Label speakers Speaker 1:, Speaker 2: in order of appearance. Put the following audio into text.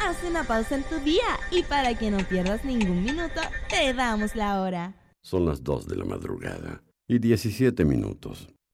Speaker 1: Haz una pausa en tu día y para que no pierdas ningún minuto, te damos la hora.
Speaker 2: Son las 2 de la madrugada y 17 minutos.